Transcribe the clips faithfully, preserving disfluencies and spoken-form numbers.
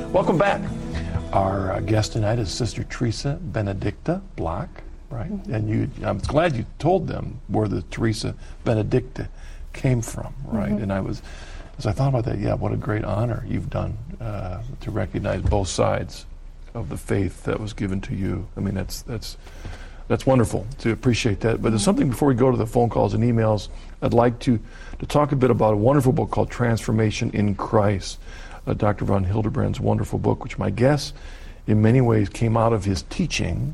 Welcome back. Our uh, guest tonight is Sister Teresa Benedicta Block, right? Mm-hmm. And you, I'm glad you told them where the Teresa Benedicta came from, right? Mm-hmm. And I was, as I thought about that, yeah, what a great honor you've done uh, to recognize both sides of the faith that was given to you. I mean, that's that's that's wonderful to appreciate that. But there's something before we go to the phone calls and emails. I'd like to to talk a bit about a wonderful book called Transformation in Christ. Uh, Doctor von Hildebrand's wonderful book, which my guess in many ways came out of his teaching.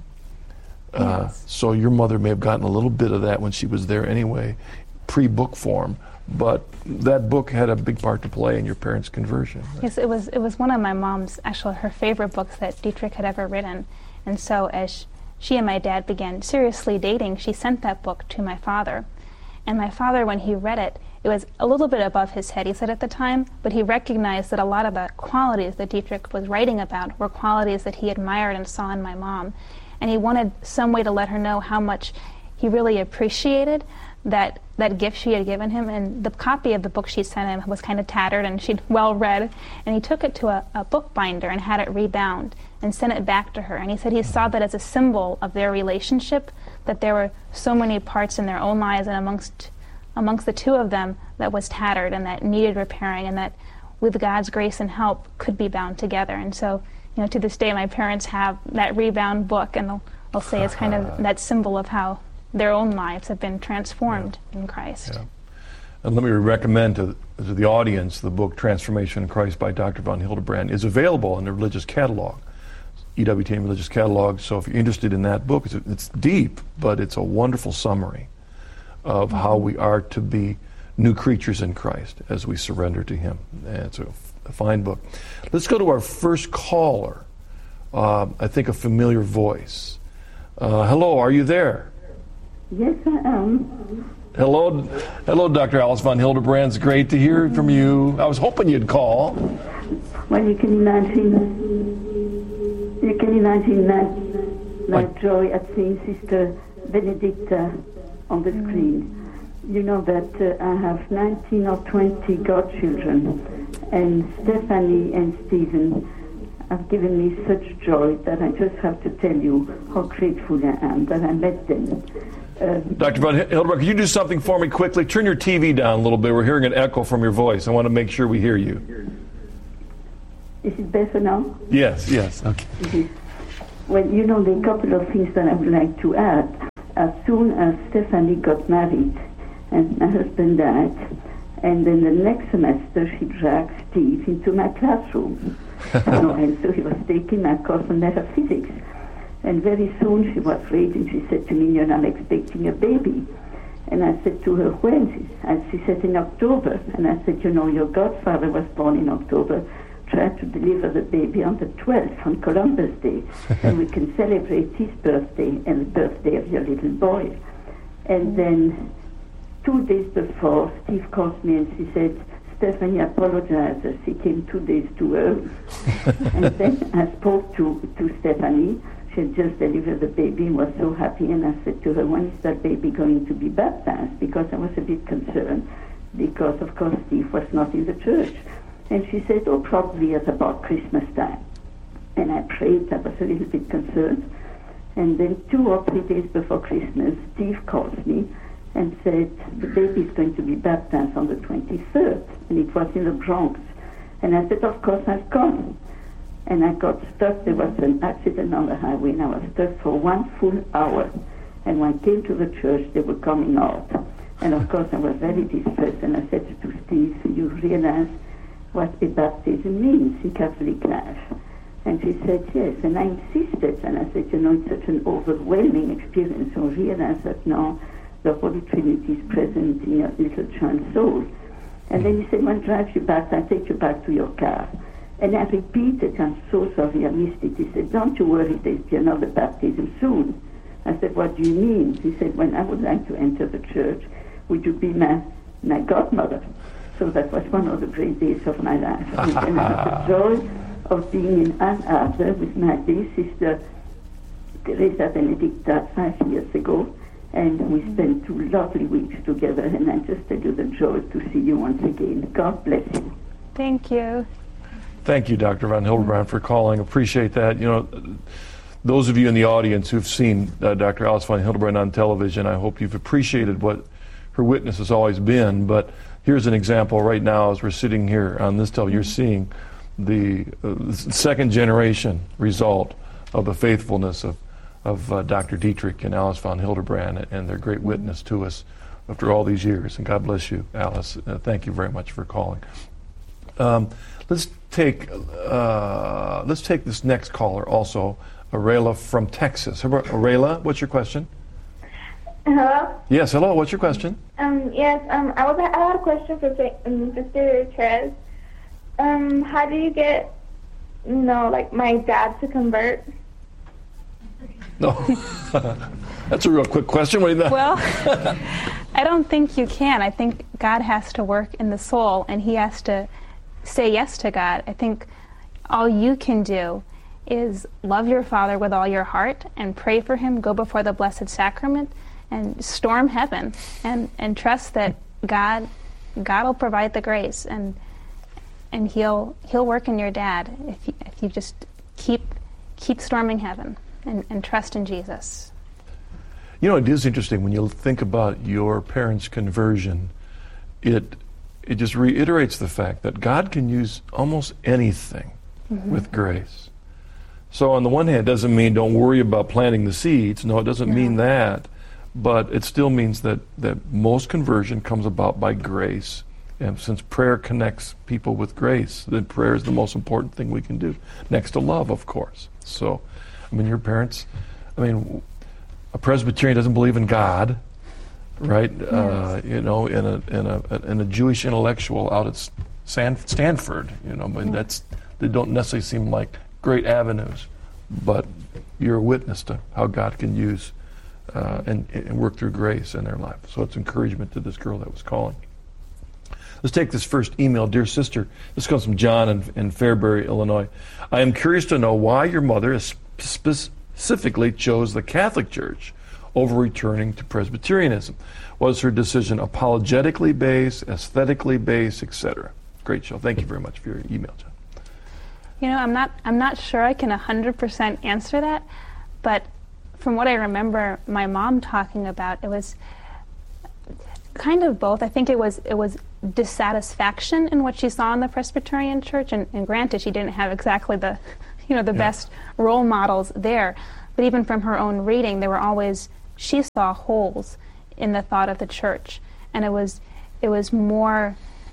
Uh, yes. So your mother may have gotten a little bit of that when she was there anyway, pre-book form. But that book had a big part to play in your parents' conversion. Right? Yes, it was, it was one of my mom's, actually her favorite books that Dietrich had ever written. And so as she and my dad began seriously dating, she sent that book to my father. And my father, when he read it, it was a little bit above his head, he said at the time, but he recognized that a lot of the qualities that Dietrich was writing about were qualities that he admired and saw in my mom. And he wanted some way to let her know how much he really appreciated that that gift she had given him. And the copy of the book she sent him was kind of tattered and she'd well read. And he took it to a, a bookbinder and had it rebound and sent it back to her. And he said he saw that as a symbol of their relationship, that there were so many parts in their own lives and amongst amongst the two of them that was tattered and that needed repairing, and that with God's grace and help could be bound together. And so, you know, to this day my parents have that rebound book, and they'll, they'll say it's kind of that symbol of how their own lives have been transformed yeah. in Christ. Yeah. And let me recommend to, to the audience the book Transformation in Christ by Doctor von Hildebrand is available in the religious catalog, E W T N Religious Catalog. So if you're interested in that book, it's, it's deep, but it's a wonderful summary of mm-hmm. how we are to be new creatures in Christ as we surrender to Him. And it's a, a fine book. Let's go to our first caller. Uh, I think a familiar voice. Uh, hello, are you there? Yes, I am. Hello, hello, Doctor Alice von Hildebrand. It's great to hear from you. I was hoping you'd call. Well, you can imagine, you can imagine that my I, joy at seeing Sister Benedicta on the screen. You know that uh, I have nineteen or twenty godchildren, and Stephanie and Stephen have given me such joy that I just have to tell you how grateful I am that I met them. Uh, Doctor von Hildebrand, could you do something for me quickly? Turn your T V down a little bit. We're hearing an echo from your voice. I want to make sure we hear you. Is it better now? Yes, yes. Okay. Mm-hmm. Well, you know, there are a couple of things that I would like to add. As soon as Stephanie got married and my husband died, and then the next semester she dragged Steve into my classroom. You know, and so he was taking my course on metaphysics. And very soon she was raging. She said to me, "You're not expecting a baby." And I said to her, "When?" And she said, "In October." And I said, "You know, your godfather was born in October. Try to deliver the baby on the twelfth, on Columbus Day, and we can celebrate his birthday and the birthday of your little boy." And then two days before, Steve called me and she said, "Stephanie apologizes. She came two days too early." And then I spoke to, to Stephanie. She had just delivered the baby and was so happy. And I said to her, "When is that baby going to be baptized?" Because I was a bit concerned, because of course Steve was not in the church. And she said, "Oh, probably at about Christmas time." And I prayed. I was a little bit concerned. And then two or three days before Christmas, Steve calls me and said, "The baby is going to be baptized on the twenty-third. And it was in the Bronx. And I said, "Of course, I've come." And I got stuck. There was an accident on the highway, and I was stuck for one full hour. And when I came to the church, they were coming out. And of course, I was very distressed. And I said to Steve, "You realize what a baptism means in Catholic life?" And she said, "Yes." And I insisted. And I said, "You know, it's such an overwhelming experience. So realize that now the Holy Trinity is present in your little child's soul." And then he said, "When I drive you back, I'll take you back to your car." And I repeated, "I'm so sorry I missed it." He said, "Don't you worry, there'll be another baptism soon." I said, "What do you mean?" He said, "When I would like to enter the church, would you be my, my godmother?" So that was one of the great days of my life. And then I had the joy of being in Ann Arbor with my dear sister Teresa Benedicta five years ago. And we spent two lovely weeks together. And I just tell you the joy to see you once again. God bless you. Thank you. Thank you, Doctor Von Hildebrand, for calling. Appreciate that. You know, those of you in the audience who've seen uh, Doctor Alice Von Hildebrand on television, I hope you've appreciated what her witness has always been. But here's an example right now as we're sitting here on this television. You're seeing the uh, second generation result of the faithfulness of, of uh, Doctor Dietrich and Alice Von Hildebrand and their great witness to us after all these years. And God bless you, Alice. Uh, thank you very much for calling. Um, let's take uh, let's take this next caller also, Arela from Texas. Arela, what's your question? Hello? Yes, hello. What's your question? Um, yes, um, I was I had a question for um, Sister Therese. Um, how do you get, you know, like my dad to convert? No, that's a real quick question. What do you think? Well, I don't think you can. I think God has to work in the soul, and He has to say yes to God. I think all you can do is love your Father with all your heart and pray for Him, go before the Blessed Sacrament, and storm heaven, and, and trust that God God will provide the grace, and and He'll He'll work in your dad if you, if you just keep keep storming heaven and, and trust in Jesus. You know, it is interesting when you think about your parents' conversion. It it just reiterates the fact that God can use almost anything mm-hmm. with grace. So on the one hand, it doesn't mean don't worry about planting the seeds. No, it doesn't no. mean that. But it still means that, that most conversion comes about by grace. And since prayer connects people with grace, then prayer is the most important thing we can do, next to love, of course. So, I mean, your parents, I mean, a Presbyterian doesn't believe in God, right? Yes. Uh, you know, in a in a in a Jewish intellectual out at San, Stanford, you know, I mean, that's they don't necessarily seem like great avenues, but you're a witness to how God can use uh, and, and work through grace in their life. So it's encouragement to this girl that was calling. Let's take this first email. Dear sister, this comes from John in, in Fairbury, Illinois. I am curious to know why your mother specifically chose the Catholic Church over returning to Presbyterianism. Was her decision apologetically based, aesthetically based, et cetera? Great show. Thank you very much for your email, John. You know, I'm not I'm not sure I can one hundred percent answer that, but from what I remember my mom talking about, it was kind of both. I think it was it was dissatisfaction in what she saw in the Presbyterian Church, and, and granted, she didn't have exactly the, you know, the yeah. best role models there. But even from her own reading, there were always she saw holes in the thought of the Church, and it was it was more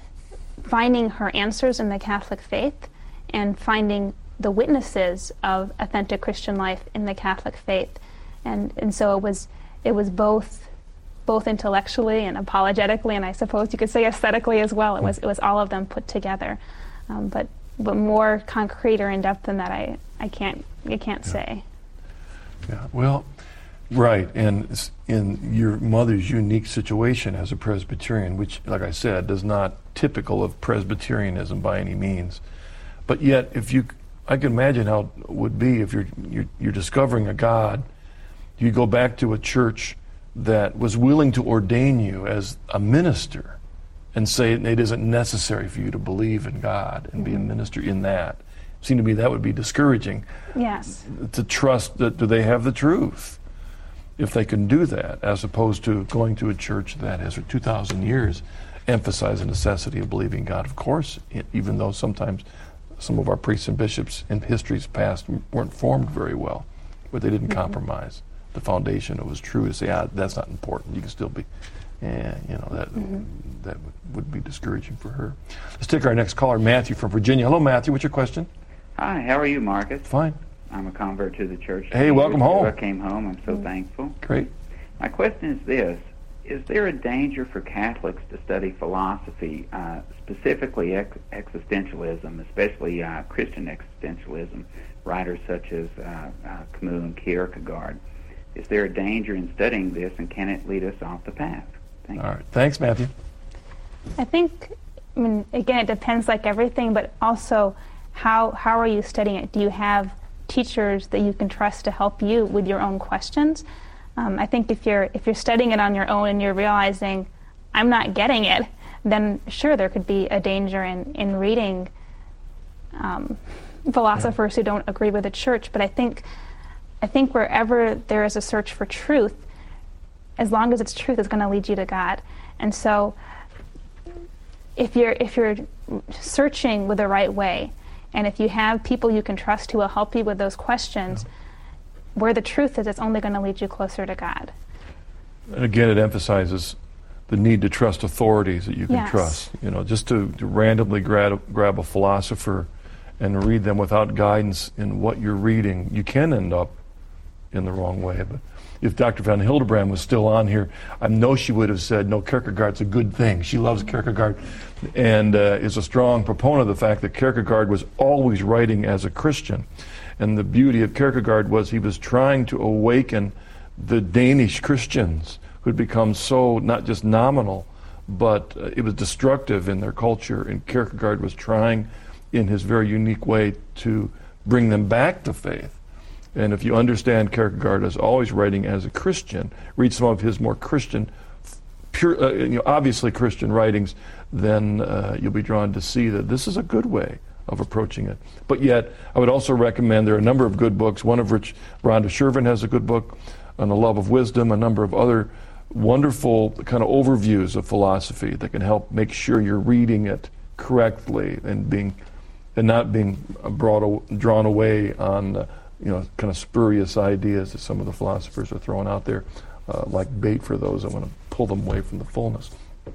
finding her answers in the Catholic faith and finding the witnesses of authentic Christian life in the Catholic faith, and and so it was it was both. both intellectually and apologetically, and I suppose you could say aesthetically as well. It was it was all of them put together, um, but but more concrete or in depth than that, I I can't I can't yeah. say. Yeah, well, right, and in your mother's unique situation as a Presbyterian, which, like I said, is not typical of Presbyterianism by any means, but yet, if you, I can imagine how it would be if you're you're, you're discovering a God, you go back to a church that was willing to ordain you as a minister and say it isn't necessary for you to believe in God and mm-hmm. be a minister in that. It seemed to me that would be discouraging. Yes. To trust that do they have the truth if they can do that, as opposed to going to a church that has for two thousand years emphasized the necessity of believing God. Of course, even though sometimes some of our priests and bishops in history's past weren't formed very well, but they didn't mm-hmm. compromise the foundation. It was true to say, ah, that's not important. You can still be, yeah, you know, that mm-hmm. that would, would be discouraging for her. Let's take our next caller, Matthew from Virginia. Hello, Matthew. What's your question? Hi, how are you, Marcus? Fine. I'm a convert to the church. Hey, welcome home. I came home. I'm so mm-hmm. thankful. Great. My question is this. Is there a danger for Catholics to study philosophy, uh, specifically ex- existentialism, especially uh, Christian existentialism, writers such as uh, uh, Camus and Kierkegaard? Is there a danger in studying this, and can it lead us off the path? Thank All you. right. Thanks, Matthew. I think, I mean, again, it depends like everything, but also how how are you studying it? Do you have teachers that you can trust to help you with your own questions? Um, I think if you're if you're studying it on your own and you're realizing, I'm not getting it, then sure, there could be a danger in, in reading um, philosophers who don't agree with the church. But I think, I think wherever there is a search for truth, as long as it's truth, it's going to lead you to God. And so, if you're if you're searching with the right way, and if you have people you can trust who will help you with those questions, where the truth is, it's only going to lead you closer to God. And again, it emphasizes the need to trust authorities that you can Yes. trust. You know, just to, to randomly grab, grab a philosopher and read them without guidance in what you're reading, you can end up in the wrong way. But if Doctor Van Hildebrand was still on here, I know she would have said, no, Kierkegaard's a good thing. She loves Kierkegaard and uh, is a strong proponent of the fact that Kierkegaard was always writing as a Christian. And the beauty of Kierkegaard was he was trying to awaken the Danish Christians who had become so not just nominal, but uh, it was destructive in their culture. And Kierkegaard was trying in his very unique way to bring them back to faith. And if you understand Kierkegaard as always writing as a Christian, read some of his more Christian, pure, uh, you know, obviously Christian writings, then uh, you'll be drawn to see that this is a good way of approaching it. But yet, I would also recommend there are a number of good books, one of which Rhonda Shervin has a good book on the love of wisdom, a number of other wonderful kind of overviews of philosophy that can help make sure you're reading it correctly and being and not being brought drawn away on uh, you know kind of spurious ideas that some of the philosophers are throwing out there, uh, like bait for those that want to pull them away from the fullness.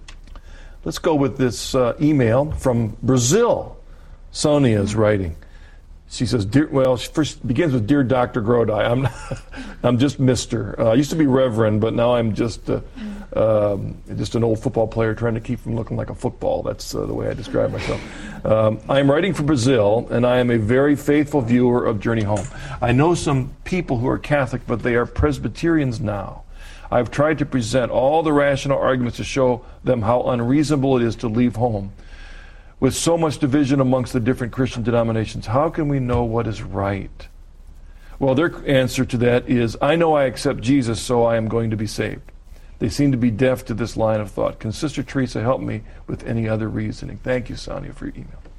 Let's go with this uh, email from Brazil. Sonia is writing. She says, "Dear," well, she first begins with, "Dear Doctor Grodi, I'm not, I'm just Mister Uh, I used to be Reverend, but now I'm just uh, um, just an old football player trying to keep from looking like a football. That's uh, the way I describe myself. Um, I am writing from Brazil, and I am a very faithful viewer of Journey Home. I know some people who are Catholic, but they are Presbyterians now. I've tried to present all the rational arguments to show them how unreasonable it is to leave home. With so much division amongst the different Christian denominations, how can we know what is right?" Well, their answer to that is, "I know I accept Jesus, so I am going to be saved." They seem to be deaf to this line of thought. Can Sister Teresa help me with any other reasoning? Thank you, Sonia, for your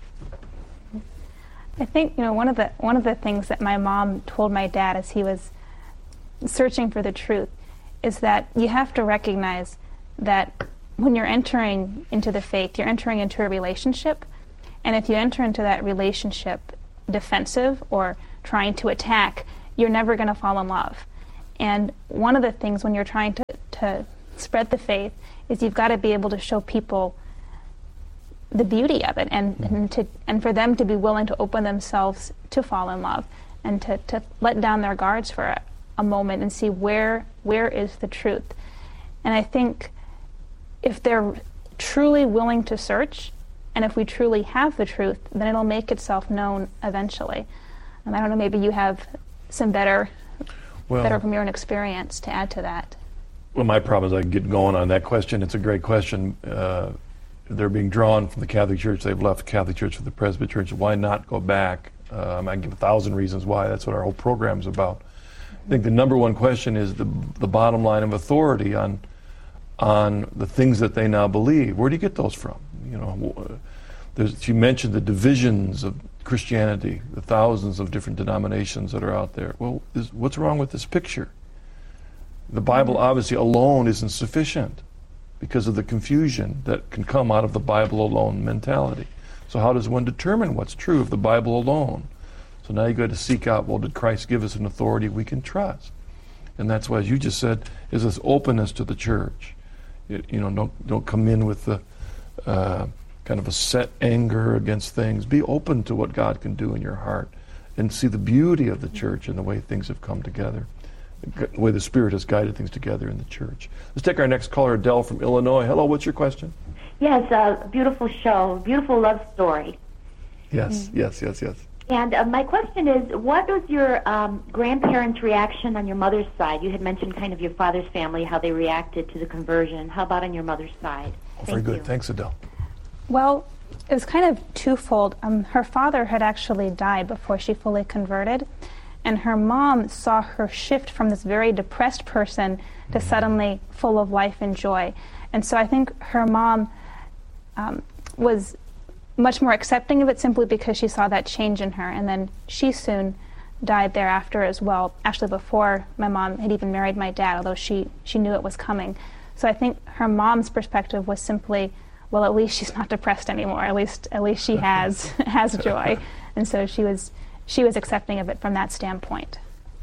email. I think, you know, one of the one of the things that my mom told my dad as he was searching for the truth is that you have to recognize that when you're entering into the faith, you're entering into a relationship, and if you enter into that relationship defensive or trying to attack, you're never going to fall in love. And one of the things when you're trying to, to spread the faith is you've got to be able to show people the beauty of it, and, and to and for them to be willing to open themselves to fall in love and to, to let down their guards for a, a moment and see where where is the truth. And I think if they're truly willing to search, and if we truly have the truth, then it'll make itself known eventually. And I don't know, maybe you have some better, well, better from your own experience to add to that. Well, my problem is I can get going on that question. It's a great question. Uh, they're being drawn from the Catholic Church. They've left the Catholic Church for the Presbyterian Church. Why not go back? Um, I can give a thousand reasons why. That's what our whole program is about. I think the number one question is the the bottom line of authority on on the things that they now believe. Where do you get those from? You know, there's, you mentioned the divisions of Christianity, the thousands of different denominations that are out there. Well, is, what's wrong with this picture? The Bible obviously alone isn't sufficient because of the confusion that can come out of the Bible alone mentality. So how does one determine what's true of the Bible alone? So now you got to seek out, well, did Christ give us an authority we can trust? And that's why, as you just said, is this openness to the church. You, you know, don't don't come in with the uh, kind of a set anger against things. Be open to what God can do in your heart and see the beauty of the church and the way things have come together, the way the Spirit has guided things together in the church. Let's take our next caller, Adele from Illinois. Hello, what's your question? Yes, a beautiful show, beautiful love story. Yes, mm-hmm. yes, yes, yes. And uh, my question is, what was your um, grandparents' reaction on your mother's side? You had mentioned kind of your father's family, how they reacted to the conversion. How about on your mother's side? Oh, very good. You. Thanks, Adele. Well, it was kind of twofold. Um, her father had actually died before she fully converted, and her mom saw her shift from this very depressed person to suddenly full of life and joy. And so I think her mom um, was much more accepting of it simply because she saw that change in her. And then she soon died thereafter as well, actually before my mom had even married my dad, although she, she knew it was coming. So I think her mom's perspective was simply, well, at least she's not depressed anymore. At least at least she has has joy. And so she was she was accepting of it from that standpoint.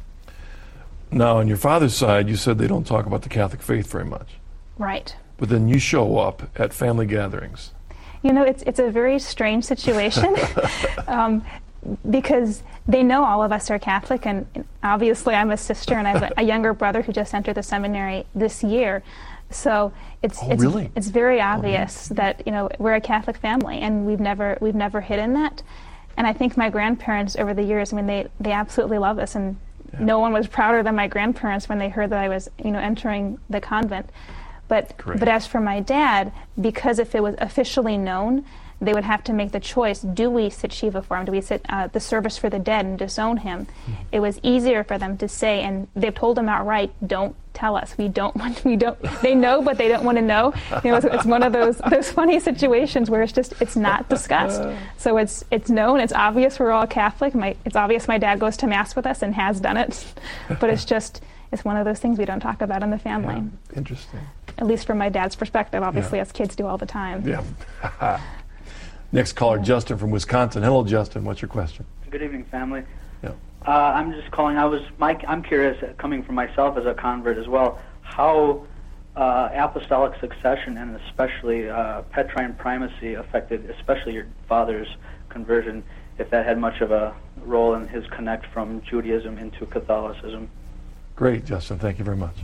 Now, on your father's side, you said they don't talk about the Catholic faith very much. Right. But then you show up at family gatherings. You know, it's it's a very strange situation. um, because they know all of us are Catholic, and obviously I'm a sister, and I have a, a younger brother who just entered the seminary this year. So it's oh, it's, really? it's very obvious oh, yeah. that, you know, we're a Catholic family, and we've never we've never hidden that. And I think my grandparents over the years, I mean, they they absolutely love us, and yeah. no one was prouder than my grandparents when they heard that I was, you know, entering the convent. But Great. But as for my dad, because if it was officially known, they would have to make the choice: do we sit Shiva for him? Do we sit uh, the service for the dead and disown him? Mm-hmm. It was easier for them to say, and they've told him outright, "Don't tell us. We don't want. We don't." They know, but they don't want to know. You know, it's, it's one of those those funny situations where it's just it's not discussed. So it's it's known. It's obvious we're all Catholic. My it's obvious my dad goes to mass with us and has done it, but it's just it's one of those things we don't talk about in the family. Yeah. Interesting. At least from my dad's perspective. Obviously, yeah. as kids do all the time. Yeah. Next caller, Justin from Wisconsin. Hello, Justin. What's your question? Good evening, family. Yeah. Uh, I'm just calling. I was, Mike. I'm curious, uh, coming from myself as a convert as well, how uh, apostolic succession and especially uh, Petrine primacy affected, especially your father's conversion. If that had much of a role in his connect from Judaism into Catholicism. Great, Justin. Thank you very much.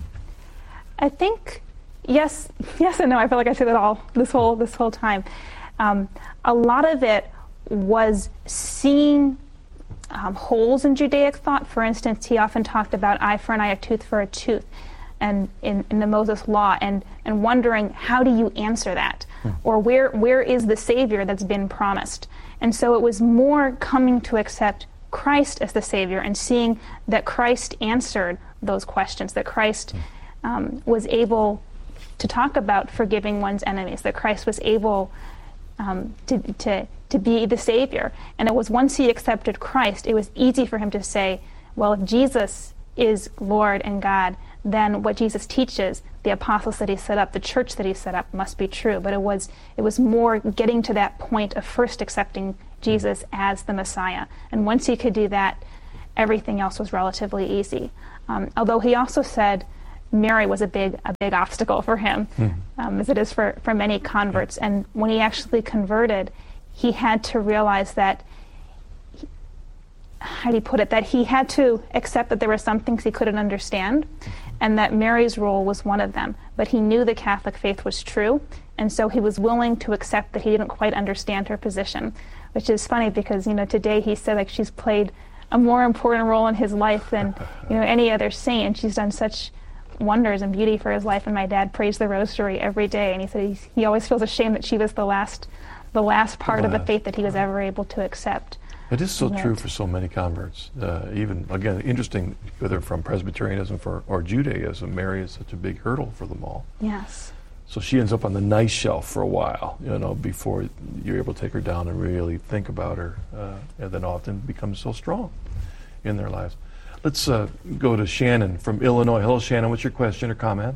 I think yes, yes, and no. I feel like I say that all this whole this whole time. Um, a lot of it was seeing um, holes in Judaic thought. For instance, he often talked about eye for an eye, a tooth for a tooth, and in, in the Moses Law, and, and wondering how do you answer that, hmm. or where where is the Savior that's been promised? And so it was more coming to accept Christ as the Savior and seeing that Christ answered those questions, that Christ um, was able to talk about forgiving one's enemies, that Christ was able Um, to, to to be the Savior. And it was once he accepted Christ, it was easy for him to say, well, if Jesus is Lord and God, then what Jesus teaches, the apostles that he set up, the church that he set up, must be true. But it was it was more getting to that point of first accepting Jesus as the Messiah. And once he could do that, everything else was relatively easy. Um, although he also said Mary was a big a big obstacle for him, mm. um, as it is for, for many converts. And when he actually converted, he had to realize that, he, how do you put it, that he had to accept that there were some things he couldn't understand, and that Mary's role was one of them. But he knew the Catholic faith was true, and so he was willing to accept that he didn't quite understand her position, which is funny because, you know, today he said like she's played a more important role in his life than, you know, any other saint, and she's done such wonders and beauty for his life. And my dad prays the rosary every day, and he said he's, he always feels ashamed that she was the last the last part the last. of the faith that he was ever able to accept. It is so and true that, for so many converts. Uh, even, again, interesting, whether from Presbyterianism for, or Judaism, Mary is such a big hurdle for them all. Yes. So she ends up on the nice shelf for a while, you know, before you're able to take her down and really think about her, uh, and then often becomes so strong in their lives. Let's uh, go to Shannon from Illinois. Hello, Shannon. What's your question or comment?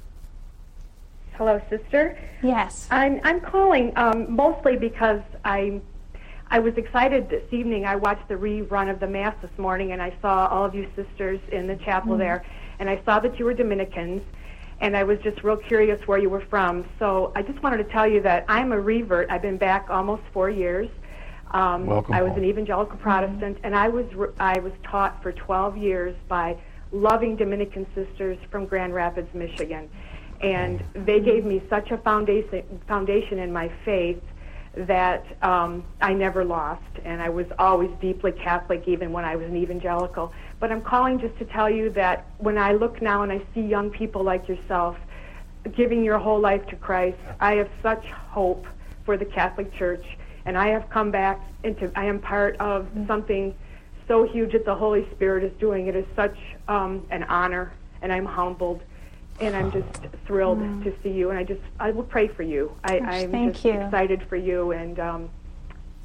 Hello, sister. Yes. I'm I'm calling um, mostly because I I was excited this evening. I watched the rerun of the Mass this morning, and I saw all of you sisters in the chapel mm-hmm. there, and I saw that you were Dominicans, and I was just real curious where you were from. So I just wanted to tell you that I'm a revert. I've been back almost four years. Um, Welcome I was home. an evangelical Protestant, and I was re- I was taught for twelve years by loving Dominican sisters from Grand Rapids, Michigan, and they gave me such a foundation foundation in my faith that um, I never lost, and I was always deeply Catholic even when I was an evangelical. But I'm calling just to tell you that when I look now and I see young people like yourself giving your whole life to Christ, I have such hope for the Catholic Church. And I have come back into, I am part of something so huge that the Holy Spirit is doing. It is such um, an honor, and I'm humbled, and I'm just thrilled mm. to see you. And I just, I will pray for you. I, Gosh, I'm thank just you. excited for you, and um,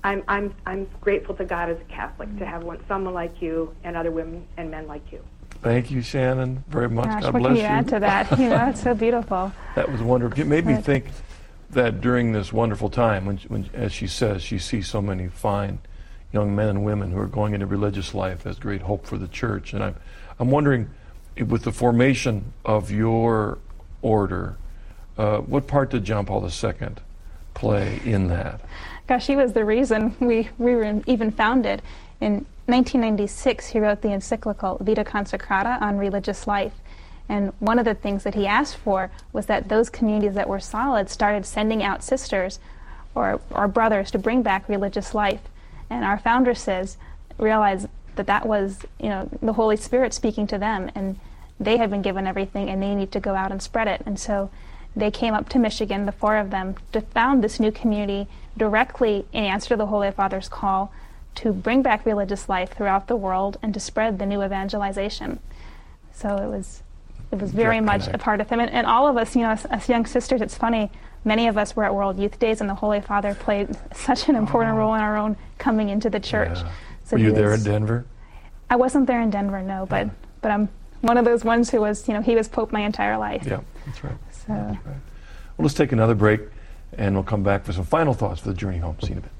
I'm I'm I'm grateful to God as a Catholic to have one, someone like you and other women and men like you. Thank you, Shannon, very much. Gosh, God what bless can you you. add to that? You know, it's so beautiful. That was wonderful. It made me But- think that during this wonderful time, when, when, as she says, she sees so many fine young men and women who are going into religious life as great hope for the church. And I'm, I'm wondering, if with the formation of your order, uh, what part did John Paul the Second play in that? Gosh, he was the reason we, we were even founded. In nineteen ninety-six, he wrote the encyclical Vita Consecrata on religious life. And one of the things that he asked for was that those communities that were solid started sending out sisters or, or brothers to bring back religious life. And our founder says, realized that that was, you know, the Holy Spirit speaking to them, and they had been given everything and they need to go out and spread it. And so they came up to Michigan, the four of them, to found this new community directly in answer to the Holy Father's call to bring back religious life throughout the world and to spread the new evangelization. So it was it was very Direct much connect. a part of him. And, and all of us, you know, as, as young sisters, it's funny, many of us were at World Youth Days, and the Holy Father played such an important role in our own coming into the church. Yeah. So Were you he there was- in Denver? I wasn't there in Denver, no, but Yeah. but I'm one of those ones who was, you know, he was Pope my entire life. Yeah, that's right. So. That's right. Well, let's take another break, and we'll come back for some final thoughts for the journey home. See you in a bit.